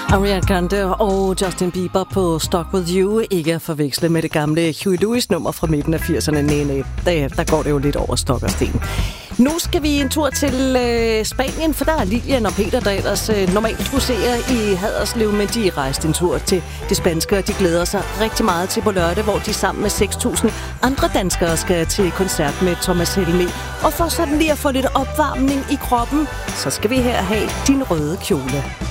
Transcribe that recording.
Ariana Grande og Justin Bieber på Stuck With You. Ikke at forveksle med det gamle Huey Lewis-nummer fra midten af 80'erne. Nej, der går det jo lidt over stok og sten. Nu skal vi en tur til Spanien, for der er Lilian og Peter, der ellers normalt huserer i Haderslev, men de rejste en tur til det spanske, og de glæder sig rigtig meget til på lørdag, hvor de sammen med 6.000 andre danskere skal til koncert med Thomas Helmig. Og for sådan lige at få lidt opvarmning i kroppen, så skal vi her have Din Røde Kjole.